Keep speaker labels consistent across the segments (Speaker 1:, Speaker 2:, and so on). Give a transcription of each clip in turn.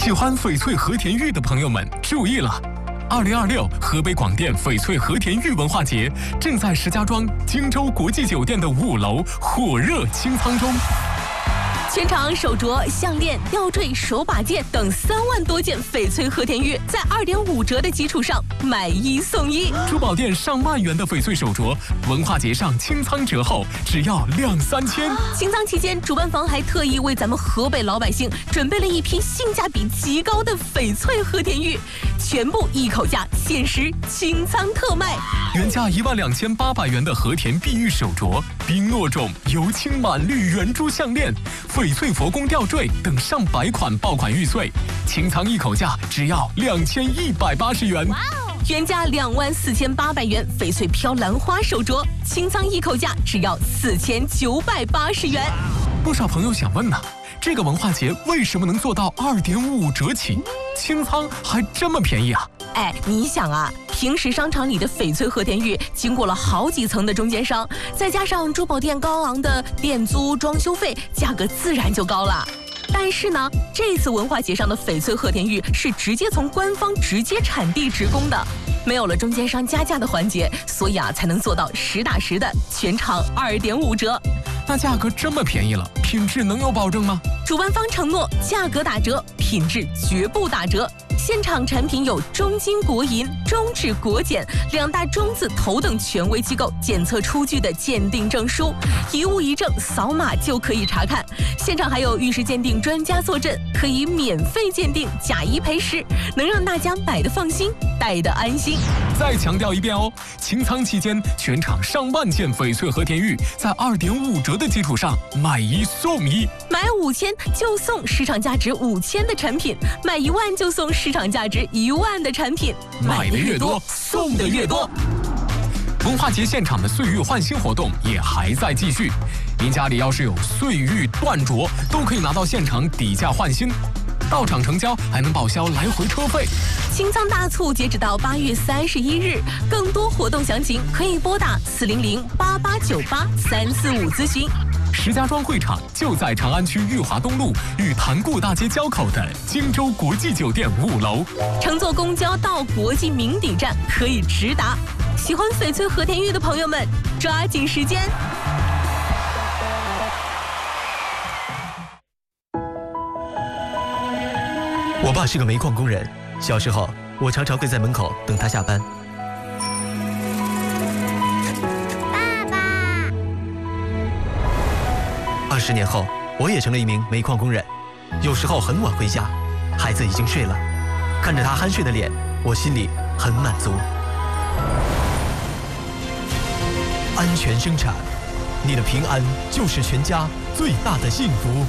Speaker 1: 喜欢翡翠和田玉的朋友们注意了！2026河北广电翡翠和田玉文化节正在石家庄荆州国际酒店的5楼火热清仓中。
Speaker 2: 全场手镯、项链、吊坠、手把件等3万多件翡翠和田玉，在2.5折的基础上买1送1。
Speaker 1: 珠宝店上万元的翡翠手镯，文化节上清仓折后只要2、3千。
Speaker 2: 清仓期间，主办方还特意为咱们河北老百姓准备了一批性价比极高的翡翠和田玉，全部一口价限时清仓特卖。
Speaker 1: 原价12800元的和田碧玉手镯、冰糯种油青满绿圆珠项链、翡翠佛宫吊坠等上百款爆款玉碎，清仓一口价只要2180元。
Speaker 2: 原价24800元翡翠飘兰花手镯，清仓一口价只要4980元。
Speaker 1: 不少朋友想问呢，这个文化节为什么能做到2.5折起，清仓还这么便宜啊？
Speaker 2: 你想啊，平时商场里的翡翠和田玉经过了好几层的中间商，再加上珠宝店高昂的店租、装修费，价格自然就高了。但是呢，这次文化节上的翡翠和田玉是直接从官方直接产地直供的，没有了中间商加价的环节，所以才能做到实打实的全场2.5折。
Speaker 1: 那价格这么便宜了，品质能有保证吗？
Speaker 2: 主办方承诺价格打折，品质绝不打折。现场产品有中金国银、中质国检2大中字头等权威机构检测出具的鉴定证书，一物一证，扫码就可以查看。现场还有玉石鉴定专家坐镇，可以免费鉴定，假一赔10，能让大家买得放心，戴得安心。
Speaker 1: 再强调一遍哦，清仓期间全场上万件翡翠和田玉在2.5折的基础上买1送1，
Speaker 2: 买5000就送市场价值5000的产品，买1万就送市场价值1万的产品，
Speaker 1: 买的越多，送的越多。文化节现场的岁玉换新活动也还在继续，您家里要是有岁玉断镯，都可以拿到现场底价换新，到场成交还能报销来回车费。
Speaker 2: 清仓大促截止到8月31日，更多活动详情可以拨打400-8898-345咨询。
Speaker 1: 石家庄会场就在长安区裕华东路与潭固大街交口的荆州国际酒店5楼。
Speaker 2: 乘坐公交到国际名邸站可以直达。喜欢翡翠和田玉的朋友们，抓紧时间。
Speaker 3: 我爸是个煤矿工人，小时候我常常会在门口等他下班。20年后，我也成了一名煤矿工人，有时候很晚回家，孩子已经睡了，看着他酣睡的脸，我心里很满足。安全生产，你的平安就是全家最大的幸福。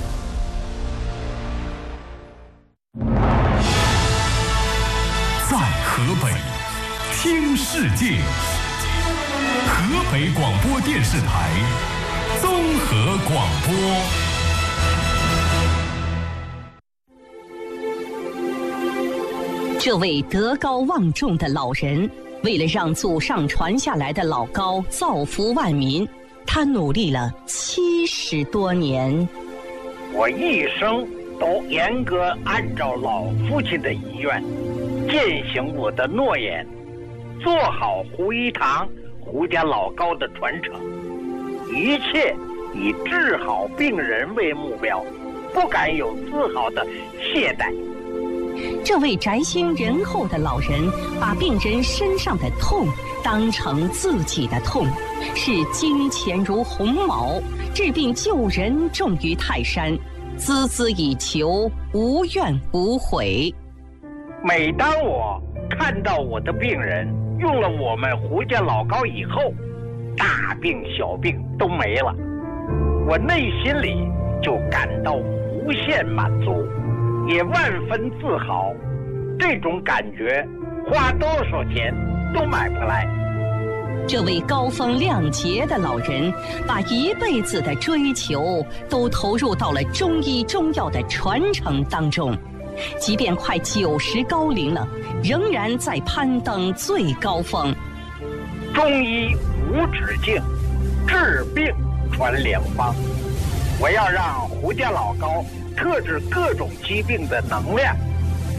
Speaker 4: 在河北听世界，河北广播电视台综合广播。
Speaker 5: 这位德高望重的老人，为了让祖上传下来的老高造福万民，他努力了70多年。
Speaker 6: 我一生都严格按照老父亲的遗愿，践行我的诺言，做好胡一堂、胡家老高的传承，一切以治好病人为目标，不敢有丝毫的懈怠。
Speaker 5: 这位宅心仁厚的老人，把病人身上的痛当成自己的痛，视金钱如鸿毛，治病救人重于泰山，孜孜以求，无怨无悔。
Speaker 6: 每当我看到我的病人用了我们胡家老高以后，大病小病都没了，我内心里就感到无限满足，也万分自豪。这种感觉花多少钱都买不来。
Speaker 5: 这位高风亮节的老人，把一辈子的追求都投入到了中医中药的传承当中，即便快90高龄了，仍然在攀登最高峰。
Speaker 6: 中医无止境，治病传良方。我要让胡家老高克制各种疾病的能量，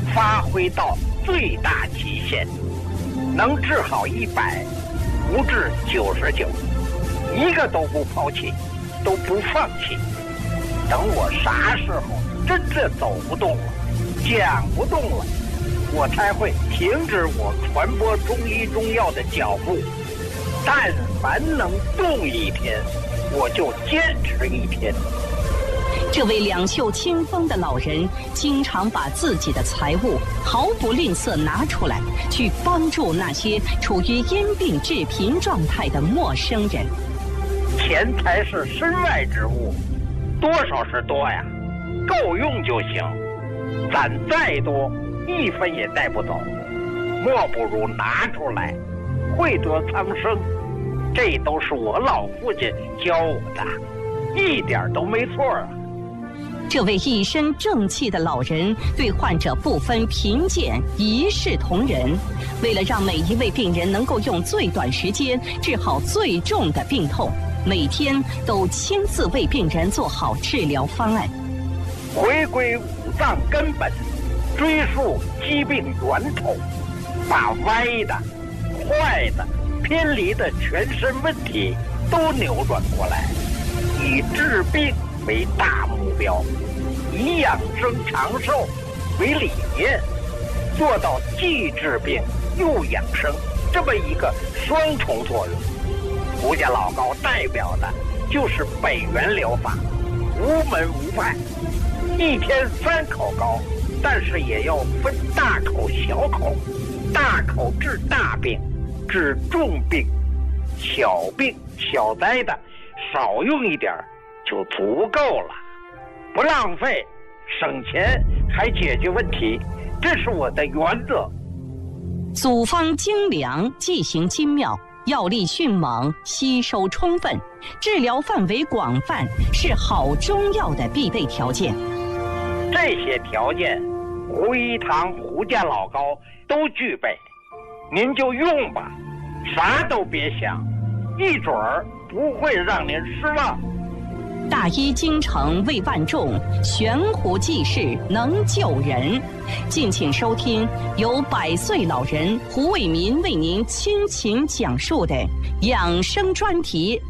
Speaker 6: 发挥到最大极限，能治好100，不治99，一个都不抛弃，都不放弃。等我啥时候真正走不动了，讲不动了，我才会停止我传播中医中药的脚步。但凡能动一天，我就坚持一天。
Speaker 5: 这位两袖清风的老人，经常把自己的财物毫不吝啬拿出来，去帮助那些处于因病致贫状态的陌生人。
Speaker 6: 钱财是身外之物，多少是多呀，够用就行。攒再多，1分也带不走，莫不如拿出来，惠得苍生。这都是我老父亲教我的，一点都没错啊。
Speaker 5: 这位一身正气的老人对患者不分贫贱，一视同仁。为了让每一位病人能够用最短时间治好最重的病痛，每天都亲自为病人做好治疗方案。
Speaker 6: 回归五脏根本，追溯疾病源头，把歪的、坏的、偏离的全身问题都扭转过来，以治病为大目标，以养生长寿为理念，做到既治病又养生这么一个双重作用。胡家老高代表的就是北元疗法，无门无派，一天3口膏，但是也要分大口小口，大口治大病，治重病，小病小灾的少用一点就足够了，不浪费，省钱还解决问题，这是我的原则。
Speaker 5: 组方精良，剂型精妙，药力迅猛，吸收充分，治疗范围广泛，是好中药的必备条件。
Speaker 6: 这些条件，胡一堂胡家老高都具备，您就用吧，啥都别想，一准儿不会让您失望。
Speaker 5: 大医精诚为万众，悬壶济世能救人。敬请收听由100岁老人胡伟民为您倾情讲述的养生专题。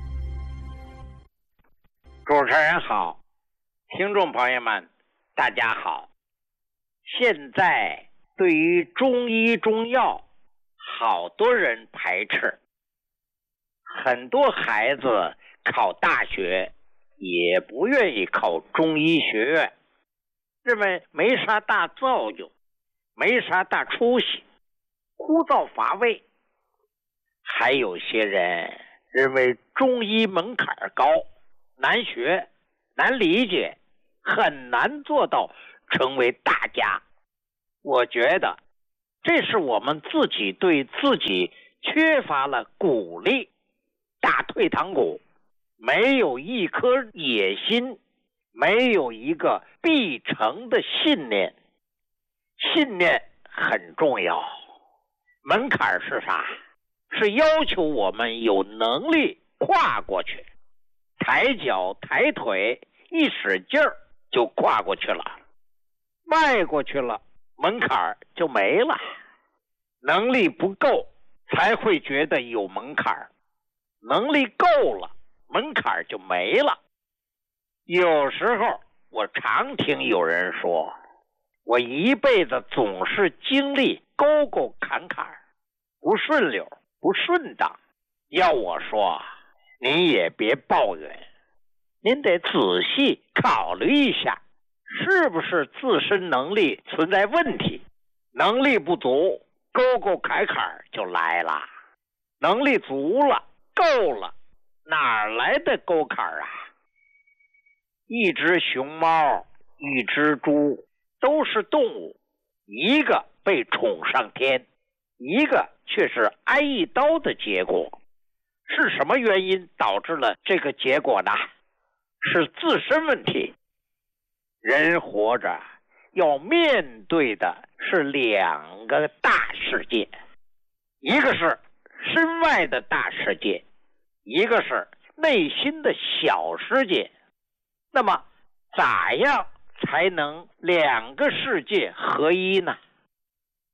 Speaker 6: 主持人好，听众朋友们大家好。现在对于中医中药，好多人排斥，很多孩子考大学也不愿意考中医学院，认为没啥大造就，没啥大出息，枯燥乏味。还有些人认为中医门槛高，难学，难理解，很难做到成为大家。我觉得这是我们自己对自己缺乏了鼓励，打退堂鼓，没有一颗野心，没有一个必成的信念。信念很重要。门槛是啥？是要求我们有能力跨过去，抬脚抬腿一使劲儿就跨过去了，迈过去了，门槛就没了。能力不够才会觉得有门槛，能力够了，门槛就没了。有时候我常听有人说，我一辈子总是经历沟沟坎坎，不顺溜，不顺当。要我说，您也别抱怨，您得仔细考虑一下，是不是自身能力存在问题。能力不足，沟沟坎坎就来了。能力足了，够了，哪来的沟坎啊？一只熊猫，一只猪，都是动物，一个被宠上天，一个却是挨一刀的结果。是什么原因导致了这个结果呢？是自身问题。人活着要面对的是2个大世界，一个是身外的大世界，一个是内心的小世界。那么咋样才能2个世界合一呢？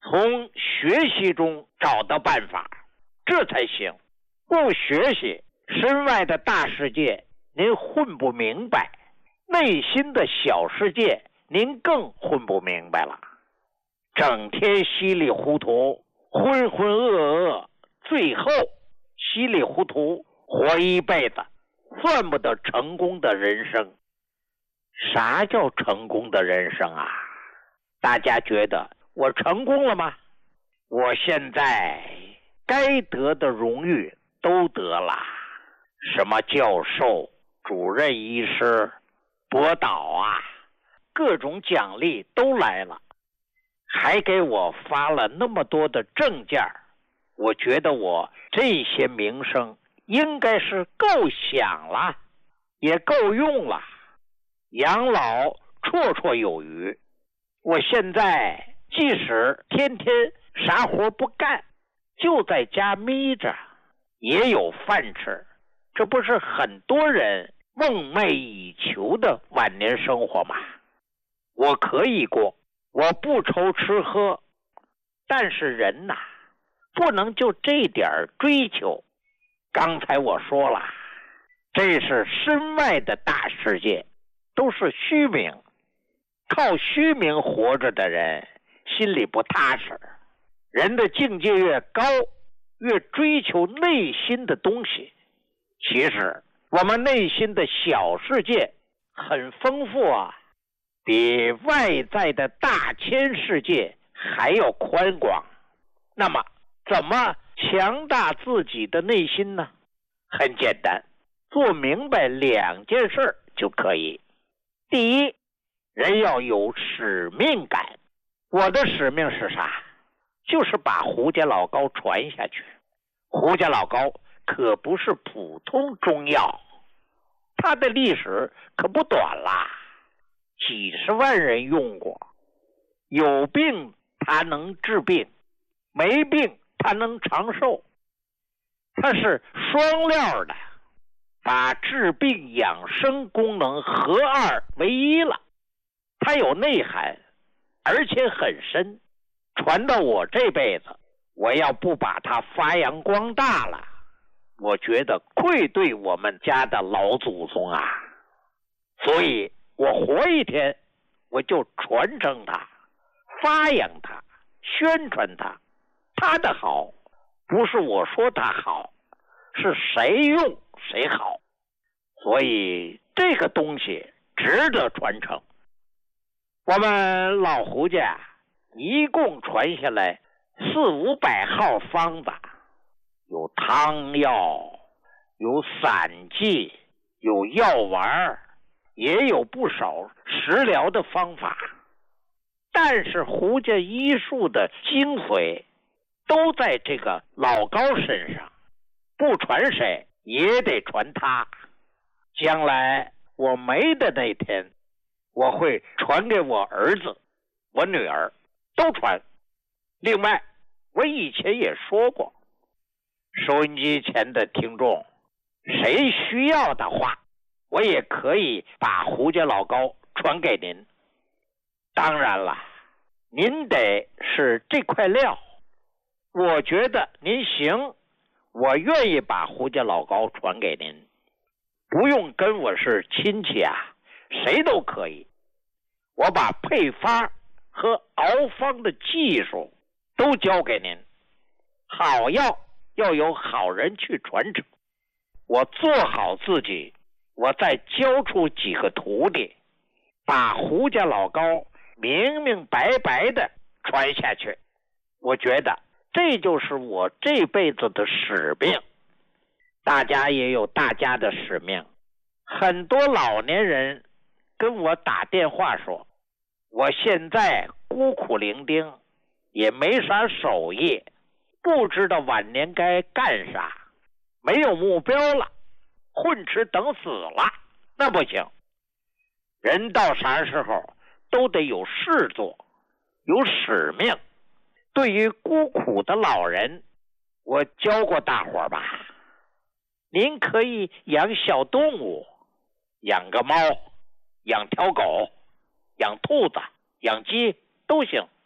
Speaker 6: 从学习中找到办法，这才行。不学习，身外的大世界您混不明白，内心的小世界您更混不明白了。整天稀里糊涂，浑浑噩噩，最后稀里糊涂活一辈子，算不得成功的人生。啥叫成功的人生啊？大家觉得我成功了吗？我现在该得的荣誉都得了，什么教授、主任医师、博导啊，各种奖励都来了，还给我发了那么多的证件。我觉得我这些名声应该是够响了，也够用了，养老绰绰有余。我现在即使天天啥活不干，就在家眯着，也有饭吃。这不是很多人梦寐以求的晚年生活吗？我可以过，我不愁吃喝，但是人呐，不能就这点追求。刚才我说了，这是身外的大世界，都是虚名。靠虚名活着的人心里不踏实。人的境界越高，越追求内心的东西。其实我们内心的小世界很丰富啊，比外在的大千世界还要宽广。那么怎么强大自己的内心呢？很简单，做明白2件事就可以。第一，人要有使命感。我的使命是啥？就是把胡家老高传下去。胡家老高可不是普通中药，它的历史可不短啦，几十万人用过。有病它能治病，没病它能长寿。它是双料的，把治病养生功能合二为一了。它有内涵，而且很深。传到我这辈子，我要不把它发扬光大了，我觉得愧对我们家的老祖宗啊。所以我活一天，我就传承它，发扬它，宣传它。它的好不是我说它好，是谁用谁好。所以这个东西值得传承。我们老胡家一共传下来400-500号方子，有汤药，有散剂，有药丸，也有不少食疗的方法。但是胡家医术的精髓都在这个老高身上，不传谁也得传他。将来我没的那天，我会传给我儿子、我女儿，都传。另外，我以前也说过，收音机前的听众，谁需要的话，我也可以把胡家老高传给您。当然了，您得是这块料，我觉得您行，我愿意把胡家老高传给您。不用跟我是亲戚啊，谁都可以。我把配方和熬方的技术都教给您。好药要有好人去传承。我做好自己，我再教出几个徒弟，把胡家老高明明白白的传下去。我觉得这就是我这辈子的使命。大家也有大家的使命。很多老年人跟我打电话说，我现在孤苦伶仃，也没啥手艺，不知道晚年该干啥，没有目标了，混吃等死了。那不行，人到啥时候都得有事做，有使命。对于孤苦的老人，我教过大伙儿吧，您可以养小动物，养个猫，养条狗，养兔子，养鸡都行。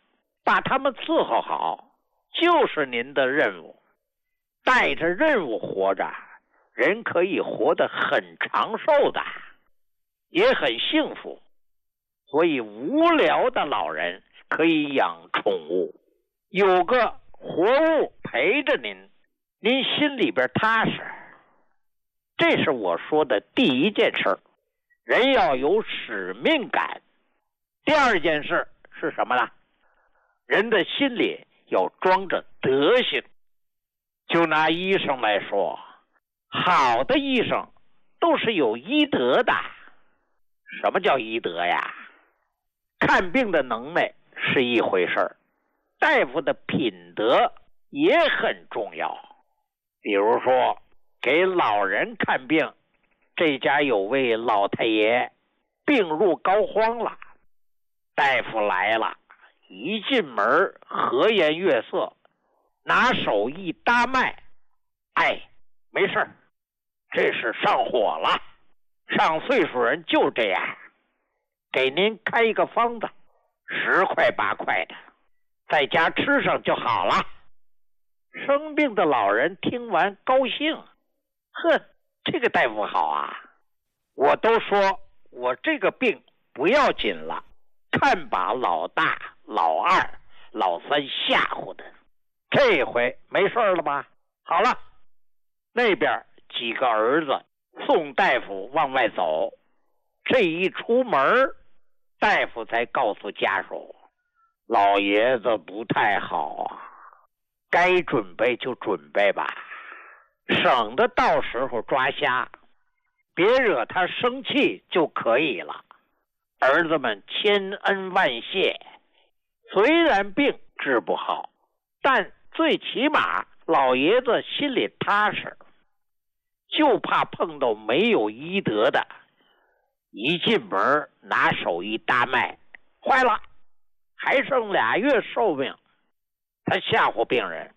Speaker 6: 把他们伺候好就是您的任务。带着任务活着，人可以活得很长寿的，也很幸福。所以无聊的老人可以养宠物，有个活物陪着您，您心里边踏实。这是我说的第一件事，人要有使命感。第二件事是什么呢？人的心里要装着德行。就拿医生来说，好的医生都是有医德的。什么叫医德呀？看病的能耐是一回事，大夫的品德也很重要。比如说给老人看病，这家有位老太爷病入膏肓了，大夫来了，一进门和颜悦色，拿手一搭脉，没事，这是上火了，上岁数人就这样，给您开一个方子，10块8块的，在家吃上就好了。生病的老人听完高兴，这个大夫好啊，我都说我这个病不要紧了，看把老大老二老三吓唬的，这回没事了吧？好了，那边几个儿子送大夫往外走，这一出门，大夫才告诉家属，老爷子不太好啊，该准备就准备吧，省得到时候抓瞎，别惹他生气就可以了。儿子们千恩万谢，虽然病治不好，但最起码老爷子心里踏实。就怕碰到没有医德的，一进门拿手一搭脉，坏了，还剩2月寿命。他吓唬病人，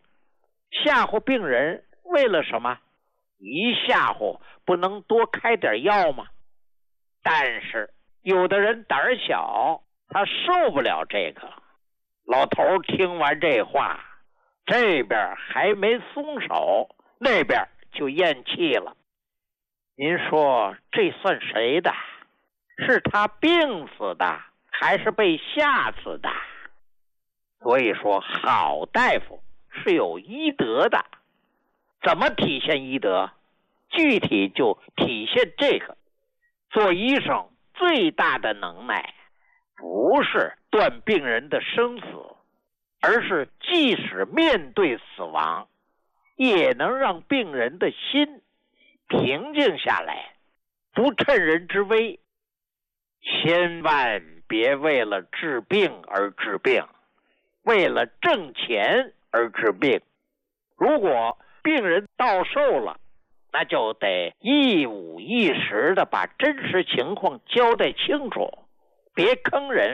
Speaker 6: 为了什么？一吓唬不能多开点药吗？但是有的人胆小，他受不了这个。老头听完这话，这边还没松手，那边就咽气了。您说这算谁的？是他病死的，还是被吓死的？所以说好大夫是有医德的。怎么体现医德？具体就体现这个，做医生最大的能耐不是断病人的生死，而是即使面对死亡，也能让病人的心平静下来，不趁人之危。千万别为了治病而治病，为了挣钱而治病。如果病人到寿了，那就得一五一十的把真实情况交代清楚，别坑人。